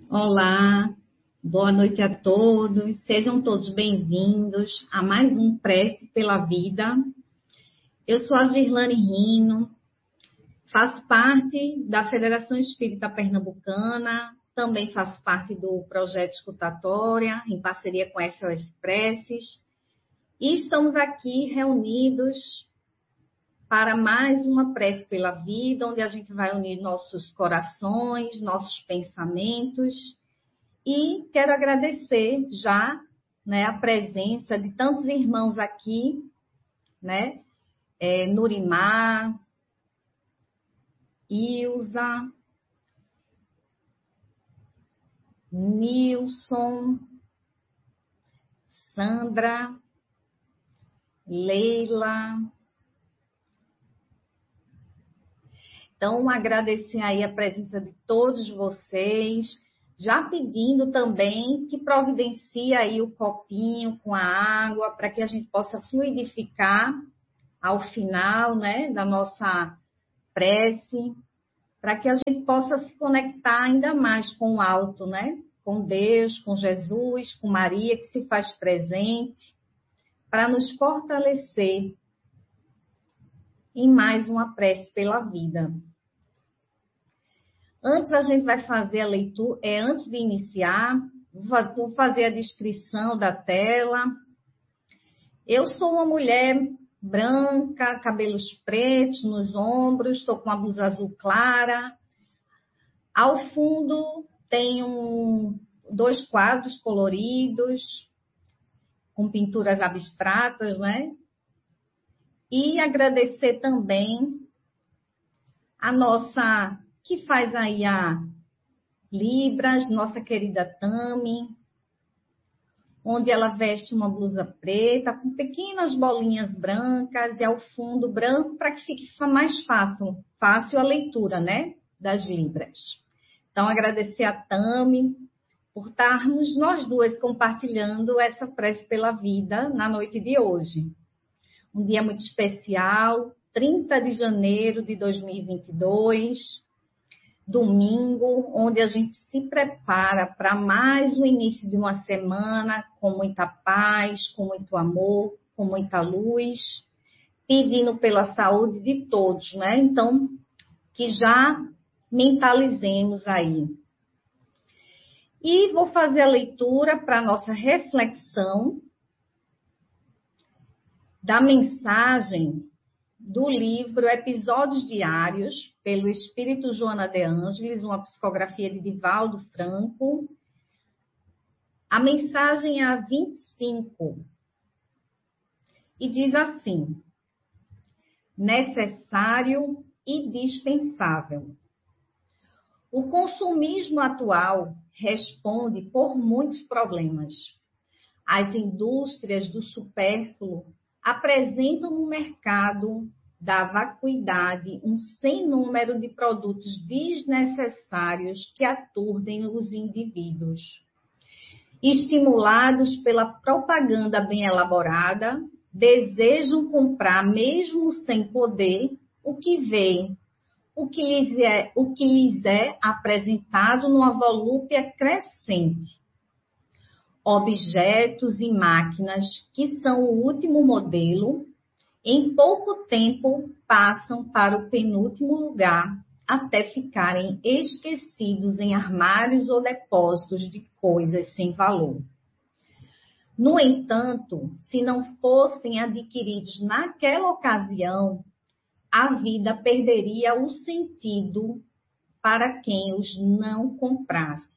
Olá, boa noite a todos. Sejam todos bem-vindos a mais um Prece pela Vida. Eu sou a Girlane Rino, faço parte da Federação Espírita Pernambucana, também faço parte do projeto Escutatória, em parceria com a SOS Preces, e estamos aqui reunidos para mais uma Prece pela Vida, onde a gente vai unir nossos corações, nossos pensamentos. E quero agradecer já, a presença de tantos irmãos aqui, Nurimar, Ilza, Nilson, Sandra, Leila. Então, agradecer aí a presença de todos vocês, já pedindo também que providencie aí o copinho com a água, para que a gente possa fluidificar ao final, da nossa prece, para que a gente possa se conectar ainda mais com o alto, com Deus, com Jesus, com Maria, que se faz presente, para nos fortalecer em mais uma prece pela vida. Antes a gente vai fazer a leitura, antes de iniciar, vou fazer a descrição da tela. Eu sou uma mulher branca, cabelos pretos nos ombros, estou com uma blusa azul clara. Ao fundo tenho 2 quadros coloridos, com pinturas abstratas, E agradecer também a nossa, que faz aí a Libras, nossa querida Tami, onde ela veste uma blusa preta com pequenas bolinhas brancas e ao fundo branco para que fique mais fácil a leitura, das Libras. Então, agradecer a Tami por estarmos nós duas compartilhando essa prece pela vida na noite de hoje. Um dia muito especial, 30 de janeiro de 2022, domingo, onde a gente se prepara para mais um início de uma semana com muita paz, com muito amor, com muita luz, pedindo pela saúde de todos, Então, que já mentalizemos aí. E vou fazer a leitura para a nossa reflexão da mensagem do livro Episódios Diários, pelo Espírito Joana de Ângeles, uma psicografia de Divaldo Franco. A mensagem é a 25 e diz assim: necessário e dispensável. O consumismo atual responde por muitos problemas. As indústrias do supérfluo apresentam no mercado da vacuidade um sem número de produtos desnecessários que aturdem os indivíduos. Estimulados pela propaganda bem elaborada, desejam comprar, mesmo sem poder, o que vê, o que lhes é apresentado numa volúpia crescente. Objetos e máquinas que são o último modelo, em pouco tempo passam para o penúltimo lugar, até ficarem esquecidos em armários ou depósitos de coisas sem valor. No entanto, se não fossem adquiridos naquela ocasião, a vida perderia o sentido para quem os não comprasse.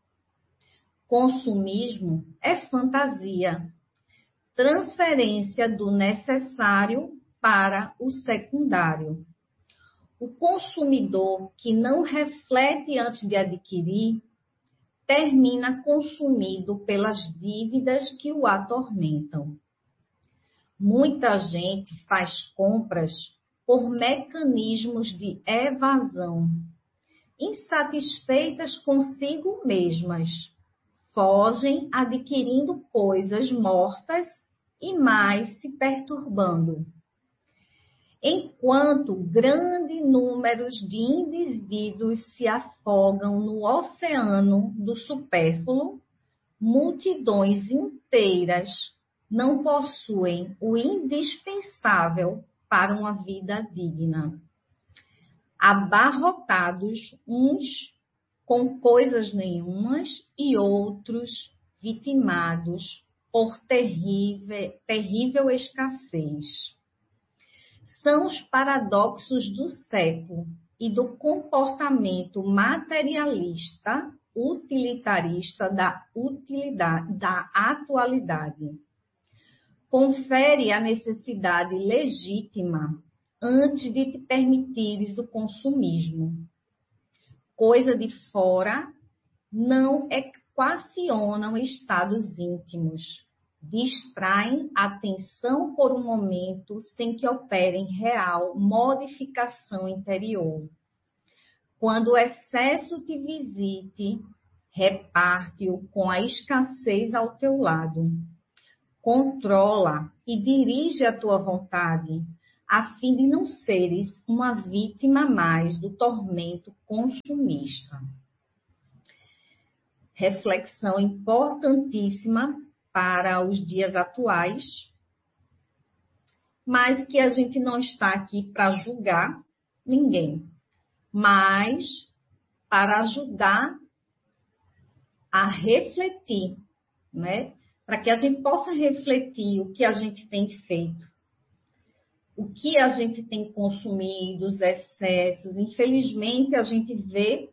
Consumismo é fantasia, transferência do necessário para o secundário. O consumidor que não reflete antes de adquirir, termina consumido pelas dívidas que o atormentam. Muita gente faz compras por mecanismos de evasão, insatisfeitas consigo mesmas. Fogem adquirindo coisas mortas e mais se perturbando. Enquanto grandes números de indivíduos se afogam no oceano do supérfluo, multidões inteiras não possuem o indispensável para uma vida digna. Abarrotados uns com coisas nenhumas e outros vitimados por terrível escassez. São os paradoxos do século e do comportamento materialista, utilitarista da atualidade. Confere a necessidade legítima antes de te permitires o consumismo. Coisa de fora não equacionam estados íntimos. Distraem a atenção por um momento sem que operem real modificação interior. Quando o excesso te visite, reparte-o com a escassez ao teu lado. Controla e dirige a tua vontade, a fim de não seres uma vítima mais do tormento consumista. Reflexão importantíssima para os dias atuais, mas que a gente não está aqui para julgar ninguém, mas para ajudar a refletir, né? Para que a gente possa refletir o que a gente tem feito, o que a gente tem consumido, os excessos. Infelizmente, a gente vê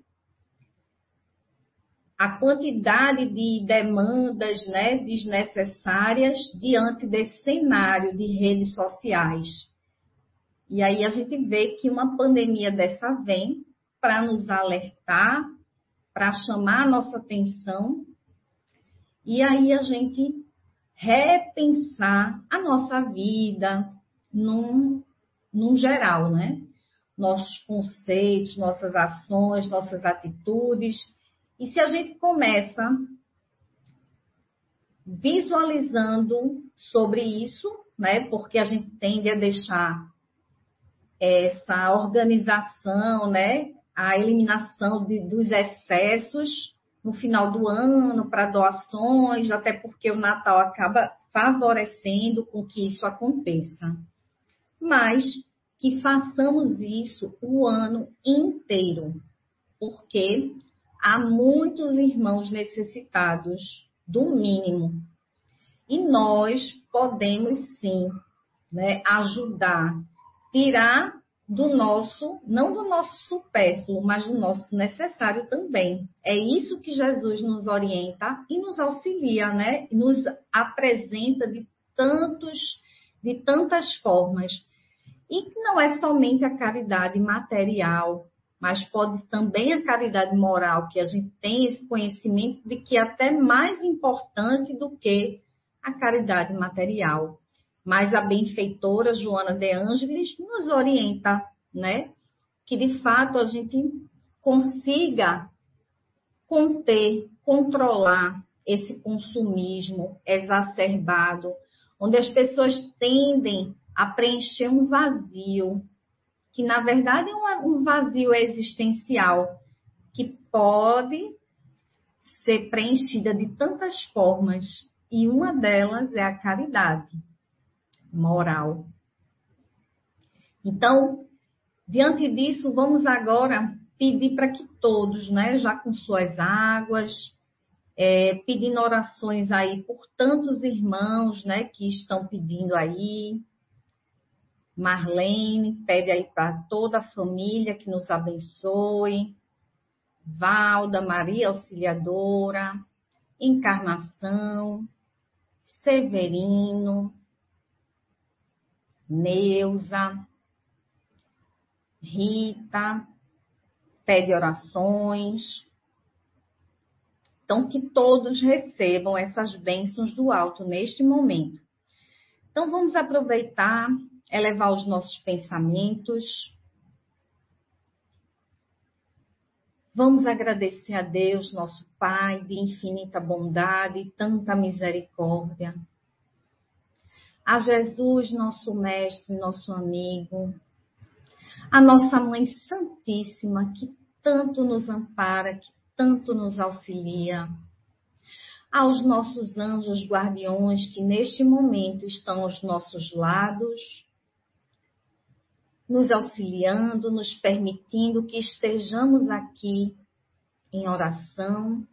a quantidade de demandas, né, desnecessárias diante desse cenário de redes sociais. E aí a gente vê que uma pandemia dessa vem para nos alertar, para chamar a nossa atenção, e aí a gente repensar a nossa vida num geral, né? Nossos conceitos, nossas ações, nossas atitudes. E se a gente começa visualizando sobre isso, né? Porque a gente tende a deixar essa organização, né? A eliminação dos excessos no final do ano para doações, até porque o Natal acaba favorecendo com que isso aconteça. Mas que façamos isso o ano inteiro, porque há muitos irmãos necessitados do mínimo. E nós podemos sim, né, ajudar, tirar do nosso, não do nosso supérfluo, mas do nosso necessário também. É isso que Jesus nos orienta e nos auxilia, né? Nos apresenta de tantas formas. E que não é somente a caridade material, mas pode também a caridade moral, que a gente tem esse conhecimento de que é até mais importante do que a caridade material. Mas a benfeitora Joana de Ângeles nos orienta, né? Que de fato a gente consiga conter, controlar esse consumismo exacerbado, onde as pessoas tendem a preencher um vazio, que na verdade é um vazio existencial, que pode ser preenchida de tantas formas, e uma delas é a caridade moral. Então, diante disso, vamos agora pedir para que todos, né, já com suas águas, pedindo orações aí por tantos irmãos, né, que estão pedindo aí. Marlene pede aí para toda a família que nos abençoe. Valda, Maria Auxiliadora, Encarnação, Severino, Neuza, Rita, pede orações. Então, que todos recebam essas bênçãos do alto neste momento. Então, vamos aproveitar, elevar os nossos pensamentos. Vamos agradecer a Deus, nosso Pai, de infinita bondade e tanta misericórdia. a Jesus, nosso mestre, nosso amigo, a nossa Mãe Santíssima, que tanto nos ampara, que tanto nos auxilia, aos nossos anjos guardiões que neste momento estão aos nossos lados, nos auxiliando, nos permitindo que estejamos aqui em oração,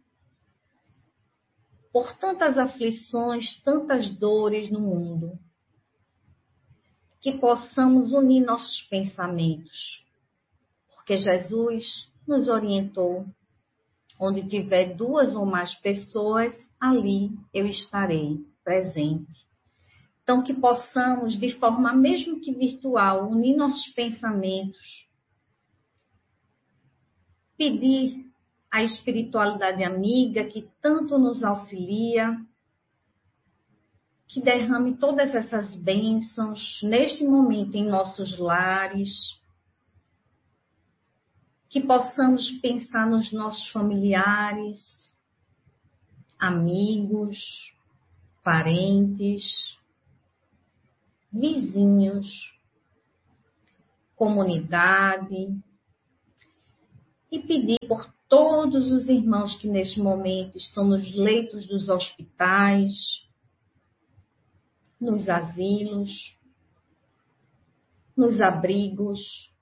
por tantas aflições, tantas dores no mundo, que possamos unir nossos pensamentos, porque Jesus nos orientou, onde tiver 2 ou mais pessoas, ali eu estarei presente. Então, que possamos, de forma mesmo que virtual, unir nossos pensamentos, pedir a espiritualidade amiga que tanto nos auxilia, que derrame todas essas bênçãos neste momento em nossos lares, que possamos pensar nos nossos familiares, amigos, parentes, vizinhos, comunidade, e pedir por todos os irmãos que neste momento estão nos leitos dos hospitais, nos asilos, nos abrigos,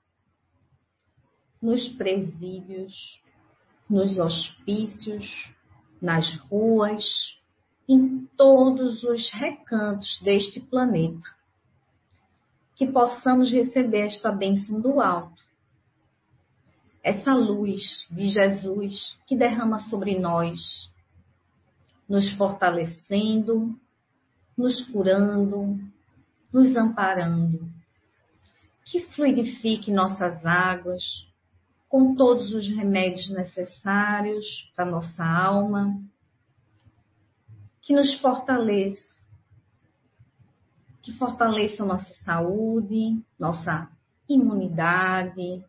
nos presídios, nos hospícios, nas ruas, em todos os recantos deste planeta. Que possamos receber esta bênção do alto, essa luz de Jesus que derrama sobre nós, nos fortalecendo, nos curando, nos amparando. Que fluidifique nossas águas com todos os remédios necessários para nossa alma, que nos fortaleça, que fortaleça nossa saúde, nossa imunidade,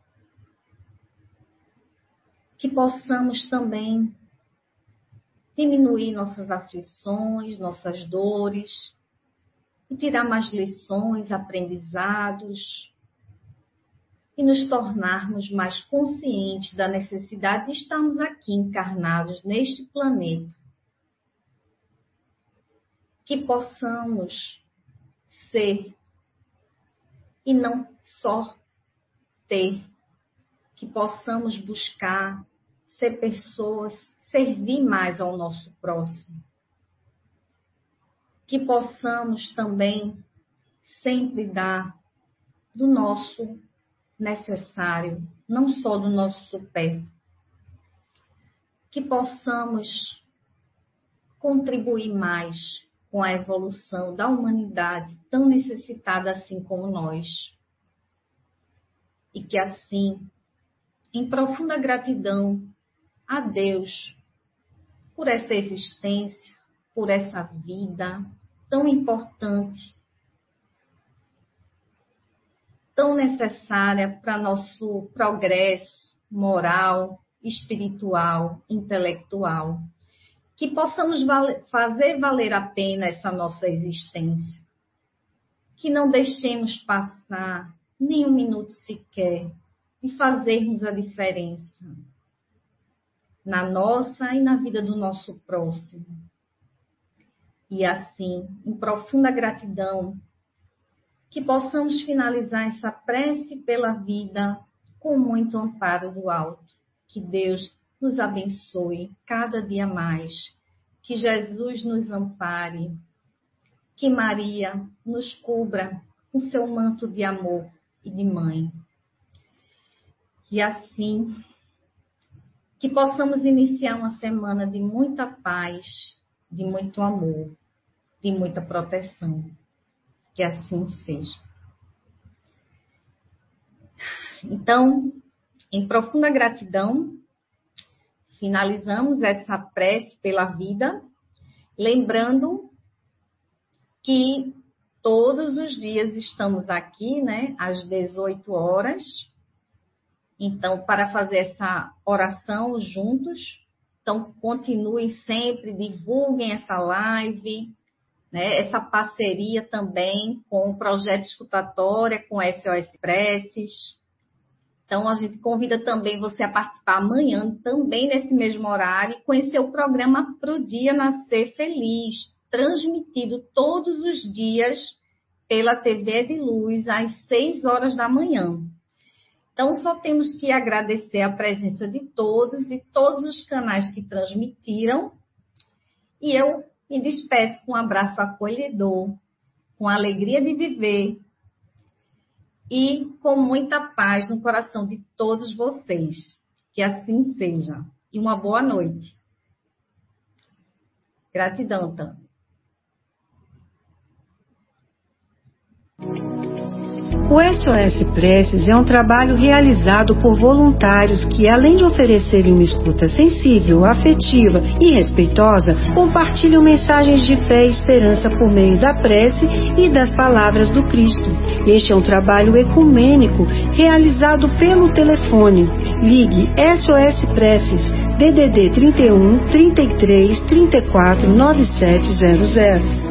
que possamos também diminuir nossas aflições, nossas dores, e tirar mais lições, aprendizados, e nos tornarmos mais conscientes da necessidade de estarmos aqui encarnados neste planeta. Que possamos ser e não só ter, que possamos buscar ser pessoas, servir mais ao nosso próximo. Que possamos também sempre dar do nosso necessário, não só do nosso supérfluo. Que possamos contribuir mais com a evolução da humanidade, tão necessitada assim como nós. E que assim, em profunda gratidão a Deus por essa existência, por essa vida tão importante, tão necessária para nosso progresso moral, espiritual, intelectual. Que possamos fazer valer a pena essa nossa existência. Que não deixemos passar nem um minuto sequer de fazermos a diferença na nossa e na vida do nosso próximo. E assim, em profunda gratidão, que possamos finalizar essa prece pela vida com muito amparo do alto. Que Deus nos abençoe cada dia mais. Que Jesus nos ampare. Que Maria nos cubra com seu manto de amor e de mãe. E assim, que possamos iniciar uma semana de muita paz, de muito amor, de muita proteção. Que assim seja. Então, em profunda gratidão, finalizamos essa prece pela vida, lembrando que todos os dias estamos aqui, né, às 18 horas. Então, para fazer essa oração juntos, então continuem sempre, divulguem essa live, né? Essa parceria também com o Projeto Escutatória, com SOS Preces. Então, a gente convida também você a participar amanhã, também nesse mesmo horário, e conhecer o programa Pro Dia Nascer Feliz, transmitido todos os dias pela TV de Luz, às 6 horas da manhã. Então, só temos que agradecer a presença de todos e todos os canais que transmitiram. E eu me despeço com um abraço acolhedor, com a alegria de viver e com muita paz no coração de todos vocês. Que assim seja. E uma boa noite. Gratidão, Tânia. O SOS Preces é um trabalho realizado por voluntários que, além de oferecerem uma escuta sensível, afetiva e respeitosa, compartilham mensagens de fé e esperança por meio da prece e das palavras do Cristo. Este é um trabalho ecumênico realizado pelo telefone. Ligue SOS Preces, DDD 31 33 34 9700.